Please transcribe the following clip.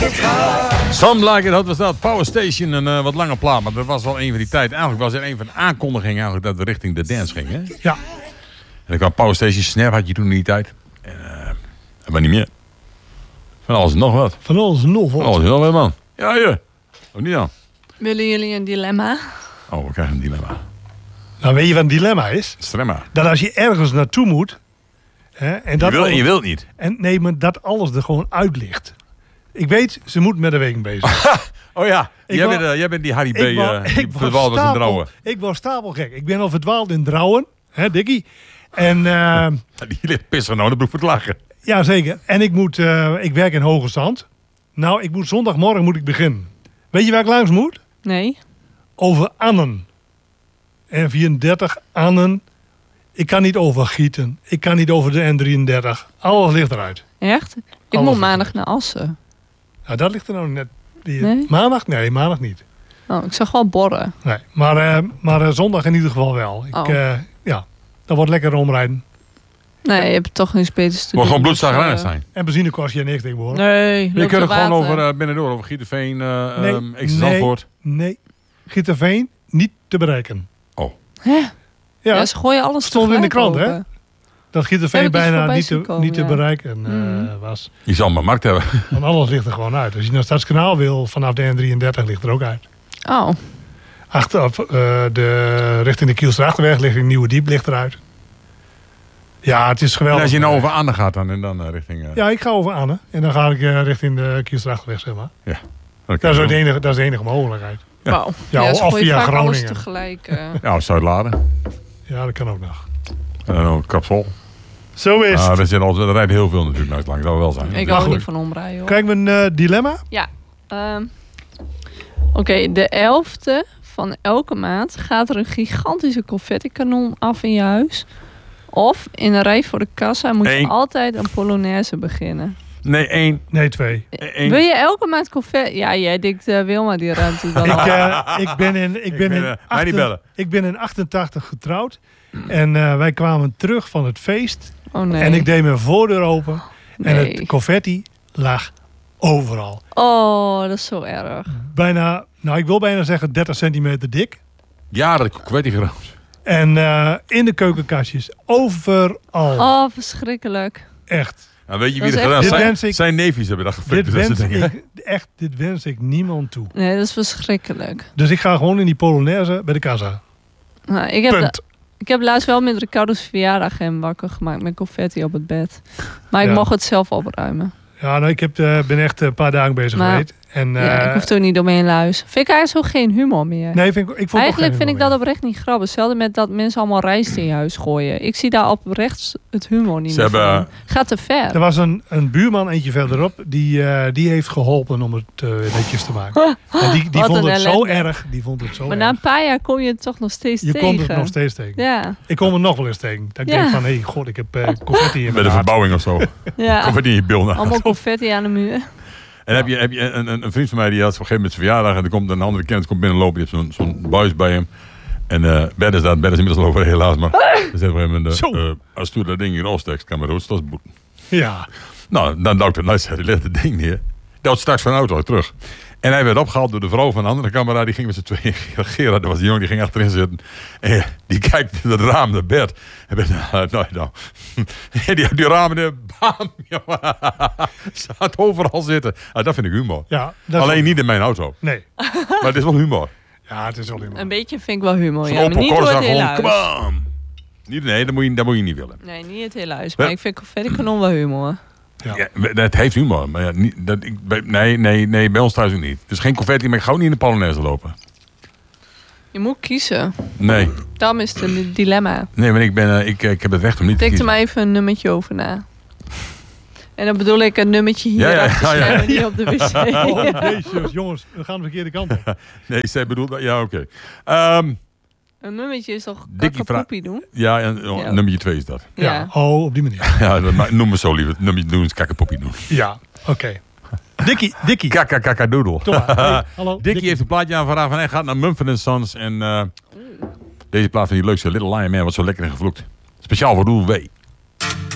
Some Like It Hot was dat. Power Station, een wat lange plaat. Maar dat was wel een van die tijd. Eigenlijk was het een van de aankondigingen eigenlijk dat we richting de dance gingen. Ja. En ik kwam Power Station, Snap had je toen in die tijd. Maar niet meer. Van alles en nog wat. Van alles en nog wat. Van alles en nog wat, man. Ja, je. Ook niet dan. Willen jullie een dilemma? Oh, we krijgen een dilemma. Nou, weet je wat een dilemma is? Stremma. Dat als je ergens naartoe moet... Hè, en dat Je wilt niet. En nee, maar dat alles er gewoon uit ligt. Ik weet, ze moet met de week bezig. Oh ja, jij bent die Harry B. Die verdwaald was in Drouwen. Ik was stapelgek. Ik ben al verdwaald in Drouwen. Hè, Dikkie? En... Die ligt pissen nou, dat broek voor het lachen. Ja, zeker. En ik werk in Hoge Zand. Nou, zondagmorgen moet ik beginnen. Weet je waar ik langs moet? Nee. Over Annen. N34, Annen. Ik kan niet overgieten. Ik kan niet over de N33. Alles ligt eruit. Echt? Ik Alles moet maandag naar Assen. Nou, dat ligt er nou net. Nee? Maandag? Nee, maandag niet. Oh, ik zag wel borren. Nee, maar zondag in ieder geval wel. Dat wordt lekker omrijden. Nee, je hebt toch niets beters te doen. Moet gewoon bloedzagrijnig zijn. En benzine kost je niks tegenwoordig. Nee, Je kunt er gewoon over binnendoor, over Gieterveen, Zandvoort. Nee. Gieterveen niet te bereiken. Oh. Hè? Ja, Ja, ze gooien alles stond in de krant, open. hè? Dat Gieterveen Heb ik eens bijna voorbij niet te ja. bereiken was. Je zal maar markt hebben. Want alles ligt er gewoon uit. Als je naar Stadskanaal wil, vanaf de N33 ligt er ook uit. Oh. Richting de Kielstrachtenweg, richting Nieuwe Diep ligt eruit. Ja, het is geweldig. En als je nou over Anne gaat dan richting... Ja, ik ga over Anne. En dan ga ik richting de Kielstrachtenweg, zeg maar. Ja. Dat is de enige mogelijkheid. Ja. Wauw. Ja, ze of gooien via vaak alles Groningen. tegelijk. Ja, of Zuid-Laren. Ja, dat kan ook nog. En dan ook Kapsel. Zo is het. Er rijdt heel veel natuurlijk langs. Dat zou wel zijn. Ik Maar hou goed. niet van omrijden, hoor. Krijg ik mijn dilemma? Ja. Oké, de 11e van elke maand gaat er een gigantische confetti-kanon af in je huis. Of in een rij voor de kassa moet je 1. altijd een Polonaise beginnen. Nee, 1. Nee, 2. Wil je elke maand confetti... Ja, jij denkt Wilma die ruimte dan al. Ik ben in 88 getrouwd. En wij kwamen terug van het feest. Oh nee. En ik deed mijn voordeur open. En Nee. het confetti lag overal. Oh, dat is zo erg. Bijna, ik wil bijna zeggen 30 centimeter dik. Ja, dat weet ik graag. En in de keukenkastjes. Overal. Oh, verschrikkelijk. Echt. Nou, weet je Dat wie is er echt- gedaan Dit zijn? wens ik- Zijn neefjes hebben dat gefikt. Dit wens ik niemand toe. Nee, dat is verschrikkelijk. Dus ik ga gewoon in die Polonaise bij de kassa. Nou, ik heb laatst wel met Ricardo's verjaardag hem wakker gemaakt met confetti op het bed. Maar ik Ja. mocht het zelf opruimen. Ja, ik ben echt een paar dagen bezig Maar- geweest. En, Ik hoef er niet doorheen luisteren. Vind ik eigenlijk zo geen humor meer. nee, ik vond Eigenlijk vind ik dat oprecht niet grappig. Hetzelfde met dat mensen allemaal rijst in je huis gooien. Ik zie daar oprecht het humor niet Ze meer hebben- van. Gaat te ver. Er was een buurman eentje verderop. Die heeft geholpen om het netjes te maken. En die Wat vond een het zo ellende. erg. Die vond het zo Maar na erg. een paar jaar kom je het toch nog steeds Je tegen. kon het nog steeds tegen. Ja, Ik kom er nog wel eens tegen. Dat ik Ja. denk van, hé, god, ik heb confetti in Met mijn een hart. verbouwing of zo. ja. Of het in je bil na. Allemaal confetti aan de muur. En heb je een vriend van mij die had op een gegeven moment zijn verjaardag. En er komt een andere kennis komt binnenlopen. Die heeft zo'n buis bij hem. En Bert is inmiddels al over helaas. Maar dan zegt hij hem, als je dat ding hier afsteekt, kan maar roodstofboeten. Ja. Nou, dan dacht hij, hij legt het ding neer. Dat straks van de auto terug. En hij werd opgehaald door de vrouw van een andere camera. Die ging met z'n tweeën. Gerard, dat was die jongen, die ging achterin zitten. En die kijkt door het raam naar Bert. En Bert, nou. En die ramen, bam, jongen. Staat overal zitten. Dat vind ik humor. Ja, dat is Alleen wel- niet in mijn auto. Nee. Maar het is wel humor. Ja, het is wel helemaal. Een beetje vind ik wel humor. Zo'n Ja, maar Opel niet door Corsa het hele gewoon, huis. come on. Nee, dat moet je niet willen. Nee, niet het hele huis. Maar Ja. ik vind confetti kanon wel humor. Ja. Ja, dat heeft humor. Maar ja, nee, bij ons thuis ook niet. Het is geen confetti, maar ik ga ook niet in de Polonaise lopen. Je moet kiezen. Nee, Daarom is het een dilemma. maar ik heb het recht om niet te Tik er kiezen. maar even een nummertje over na. En dan bedoel ik een nummertje hier Ja, achter de ja. schermen, niet op de wc. Oh, jezus, jongens, we gaan de verkeerde kant op. Nee, zij bedoelt dat. Ja, oké. Een nummertje is toch Dikkie kakkepoepie doen? Ja, Ja. nummer 2 is dat. Ja. Ja. Oh, op die manier. Ja, noem me zo liever. Nummer doen is kakkepoppie doen. Ja, oké. Dikkie. Kakakadoodle. Kom maar. Hey, hallo. Dikkie heeft een plaatje aangevraagd van hij gaat naar Mumford & Sons. En deze plaat van die leukste Little Lion Man wordt zo lekker en gevloekt. Speciaal voor Roel W.